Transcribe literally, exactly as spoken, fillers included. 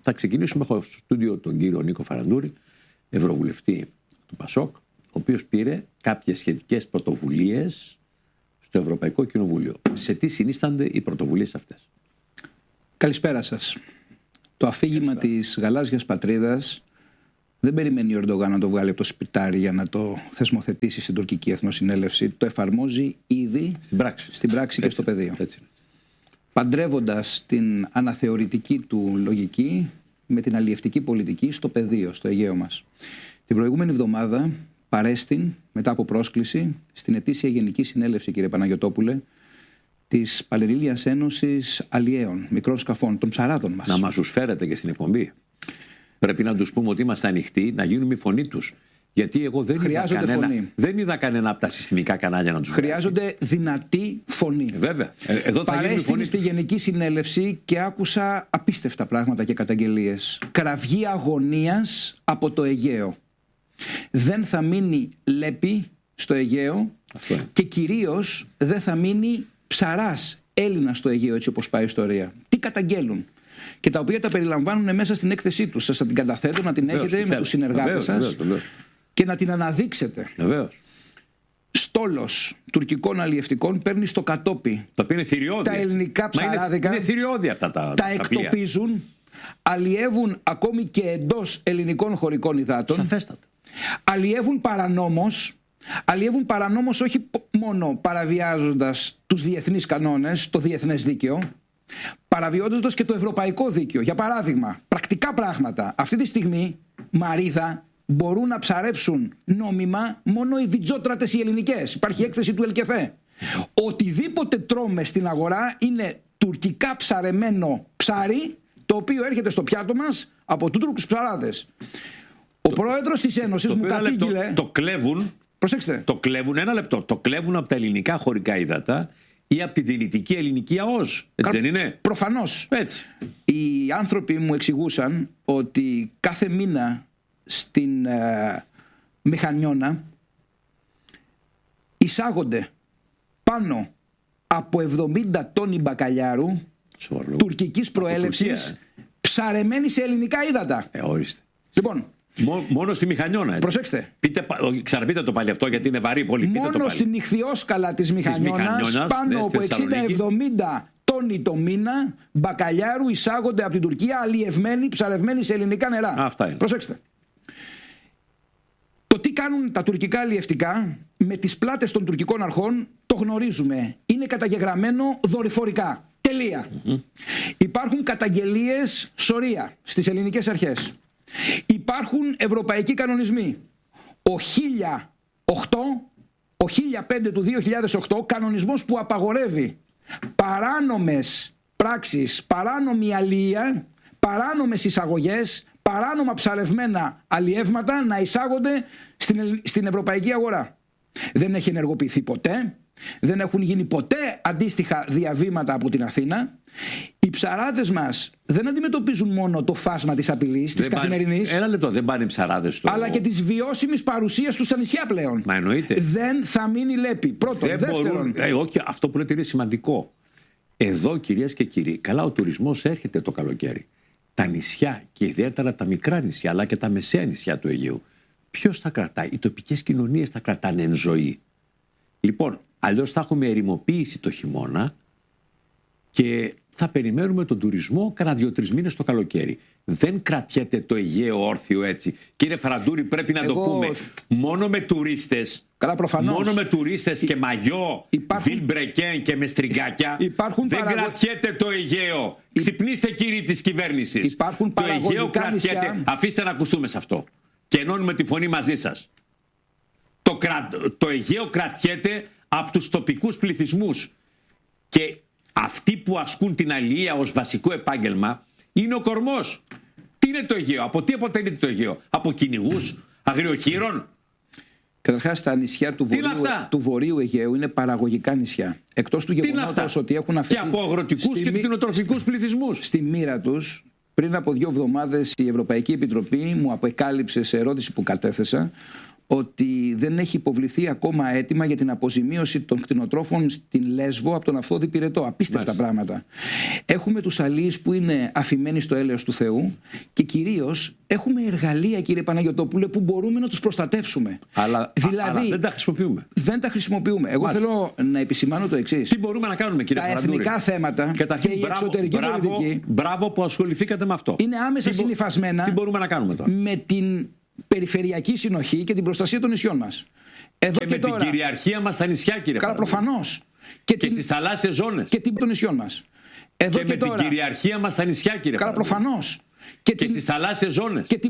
Θα ξεκινήσουμε. Έχω στο στούντιο τον κύριο Νίκο Φαραντούρη, ευρωβουλευτή του Πασόκ, ο οποίος πήρε κάποιες σχετικές πρωτοβουλίες στο Ευρωπαϊκό Κοινοβούλιο. Σε τι συνίστανται οι πρωτοβουλίες αυτές? Καλησπέρα σας. Το αφήγημα Καλησπέρα. της γαλάζιας πατρίδας δεν περιμένει ο Ερντογάν να το βγάλει από το σπιτάρι για να το θεσμοθετήσει στην τουρκική εθνοσυνέλευση. Το εφαρμόζει ήδη στην πράξη, στην πράξη και στο πεδίο. Έτσι. Παντρεύοντας την αναθεωρητική του λογική με την αλλιευτική πολιτική στο πεδίο, στο Αιγαίο μας. Την προηγούμενη εβδομάδα παρέστην, μετά από πρόσκληση, στην ετήσια Γενική Συνέλευση, κύριε Παναγιωτόπουλε, της Πανελλήνιας Ένωσης Αλλιέων, μικρών σκαφών, των ψαράδων μας. Να μας τους φέρετε και στην εκπομπή. Πρέπει να τους πούμε ότι είμαστε ανοιχτοί, να γίνουμε η φωνή τους. Γιατί εγώ δεν είδα, κανένα, δεν είδα κανένα από τα συστημικά κανάλια να τους βγάλει. Χρειάζονται δυνατή φωνή. Ε, βέβαια. Ε, εδώ θα Παρέστην στη Γενική Συνέλευση και άκουσα απίστευτα πράγματα και καταγγελίες. Κραυγή αγωνίας από το Αιγαίο. Δεν θα μείνει λέπη στο Αιγαίο και κυρίως δεν θα μείνει ψαράς Έλληνας στο Αιγαίο, έτσι όπως πάει η ιστορία. Τι καταγγέλουν? Και τα οποία τα περιλαμβάνουν μέσα στην έκθεσή τους. Σας θα την καταθέτω να την έχετε βεβαίως, με τους συνεργάτες βεβαίως, σας βεβαίως, βεβαίως. και να την αναδείξετε. Βεβαίως. Στόλος τουρκικών αλλιευτικών παίρνει στο κατόπι. Το οποίο είναι θηριώδη. Τα ελληνικά ψαράδικα. Είναι, είναι θηριώδη αυτά τα. Τα, τα εκτοπίζουν, αλλιεύουν ακόμη και εντός ελληνικών χωρικών υδάτων. Σαφέστατα. Αλλιεύουν παρανόμως. Αλλιεύουν παρανόμως όχι μόνο παραβιάζοντας τους διεθνείς κανόνες, το διεθνές δίκαιο, παραβιάζοντας και το ευρωπαϊκό δίκαιο. Για παράδειγμα, πρακτικά πράγματα. Αυτή τη στιγμή, Μαρίδα, μπορούν να ψαρέψουν νόμιμα μόνο οι βιτζότρατες οι ελληνικές. Υπάρχει έκθεση του ΕΛΚΕΦΕ. Οτιδήποτε τρώμε στην αγορά είναι τουρκικά ψαρεμένο ψάρι, το οποίο έρχεται στο πιάτο μας από Τούρκους ψαράδες. Ο το, πρόεδρος της Ένωσης μου κατήγγειλε. Το κλέβουν. Προσέξτε. Το κλέβουν, ένα λεπτό. Το κλέβουν από τα ελληνικά χωρικά ύδατα ή από τη δυνητική ελληνική ΑΟΣ. Έτσι Κα... δεν είναι? Προφανώς. Έτσι. Οι άνθρωποι μου εξηγούσαν ότι κάθε μήνα στην ε, Μηχανιώνα εισάγονται πάνω από εβδομήντα τόνοι μπακαλιάρου Σοβαρό. τουρκικής προέλευσης ψαρεμένη σε ελληνικά ύδατα. Ε, ορίστε. Λοιπόν, Μό, μόνο στη Μηχανιώνα, έτσι. Προσέξτε. Πείτε, ξαναπείτε το πάλι αυτό, γιατί είναι βαρύ πολύ. Μόνο Πείτε το στην Ιχθυόσκαλα της Μηχανιώνας, της πάνω ναι, από εξήντα με εβδομήντα τόνοι το μήνα μπακαλιάρου εισάγονται από την Τουρκία, αλλιευμένοι, ψαρευμένοι σε ελληνικά νερά. Αυτά είναι. Προσέξτε. Το τι κάνουν τα τουρκικά αλλιευτικά με τις πλάτες των τουρκικών αρχών το γνωρίζουμε. Είναι καταγεγραμμένο δορυφορικά. Τελεία. Mm-hmm. Υπάρχουν καταγγελίες σωρία στις ελληνικές αρχές. Υπάρχουν ευρωπαϊκοί κανονισμοί. Ο χίλια οκτώ, ο χίλια πέντε του δύο χιλιάδες οκτώ, κανονισμός που απαγορεύει παράνομες πράξεις, παράνομη αλληλεία, παράνομες εισαγωγές, παράνομα ψαρευμένα αλλιεύματα να εισάγονται στην, στην ευρωπαϊκή αγορά. Δεν έχει ενεργοποιηθεί ποτέ, δεν έχουν γίνει ποτέ αντίστοιχα διαβήματα από την Αθήνα. Οι ψαράδες μας δεν αντιμετωπίζουν μόνο το φάσμα της απειλής, της καθημερινής. Ένα λεπτό, δεν πάνε οι ψαράδες στο... αλλά και της βιώσιμης παρουσίας του στα νησιά πλέον. Μα εννοείται. Δεν θα μείνει λέπη. Πρώτον. Δεν δεύτερον. Μπορούν... Ε, όχι, αυτό που λέτε είναι σημαντικό. Εδώ, κυρίες και κύριοι, καλά, ο τουρισμός έρχεται το καλοκαίρι. Τα νησιά και ιδιαίτερα τα μικρά νησιά, αλλά και τα μεσαία νησιά του Αιγαίου. Ποιος τα κρατάει? Οι τοπικές κοινωνίες τα κρατάνε εν ζωή. Λοιπόν, αλλιώς θα έχουμε ερημοποίηση το χειμώνα και θα περιμένουμε τον τουρισμό κάνα δύο-τρεις μήνες το καλοκαίρι. Δεν κρατιέται το Αιγαίο όρθιο έτσι. Κύριε Φαραντούρη, πρέπει να Εγώ... το πούμε. Μόνο με τουρίστες. Καλά, προφανώς. Μόνο με τουρίστες και μαγιό, υπάρχουν... βιλμπρεκέν και με στριγκάκια. Υπάρχουν δεν παραγω... κρατιέται το Αιγαίο. Υ... Ξυπνήστε, κύριοι της κυβέρνησης. Υπάρχουν το Αιγαίο κρατιέται. Νησιά... Αφήστε να ακουστούμε σε αυτό. Και ενώνουμε τη φωνή μαζί σας. Το, κρα... το Αιγαίο κρατιέται από τους τοπικούς πληθυσμούς. Και αυτοί που ασκούν την αλληλεία ως βασικό επάγγελμα είναι ο κορμός. Τι είναι το Αιγαίο? Από τι αποτελείται το Αιγαίο? Από κυνηγούς αγριοχείρων? Καταρχάς, τα νησιά του βορείου, του βορείου Αιγαίου είναι παραγωγικά νησιά. Εκτός του γεγονότος ότι έχουν αφήσει. Και από αγροτικούς και κτηνοτροφικούς πληθυσμούς. Στη μοίρα τους, πριν από δύο εβδομάδες η Ευρωπαϊκή Επιτροπή μου αποκάλυψε σε ερώτηση που κατέθεσα ότι δεν έχει υποβληθεί ακόμα αίτημα για την αποζημίωση των κτηνοτρόφων στην Λέσβο από τον Αυθόδη Πυρετό. Απίστευτα Μάλιστα. πράγματα. Έχουμε τους αλείς που είναι αφημένοι στο έλεος του Θεού και κυρίως έχουμε εργαλεία, κύριε Παναγιωτόπουλε, που μπορούμε να τους προστατεύσουμε. Αλλά, δηλαδή, αλλά δεν τα χρησιμοποιούμε. Δεν τα χρησιμοποιούμε. Εγώ Μάλιστα. θέλω να επισημάνω το εξής. Τι μπορούμε να κάνουμε, κύριε Τα εθνικά θέματα Καταρχήν, και η μπράβο, εξωτερική μπράβο, πολιτική. Μπράβο που ασχοληθήκατε με αυτό. Είναι άμεσα τι συνυφασμένα. Τι μπορούμε να κάνουμε τώρα. Με την περιφερειακή συνοχή και την προστασία των νησιών μας. Εδώ και, και με τώρα, την κυριαρχία μας στα νησιά, κύριε Καλά, προφανώς. Και, και την, στις θαλάσσιες ζώνες. Και την των νησιών μας. Εδώ και, και με τώρα, την κυριαρχία μας στα νησιά, κύριε Καλά, προφανώς. Και, και την, στις θαλάσσιες ζώνες. Και την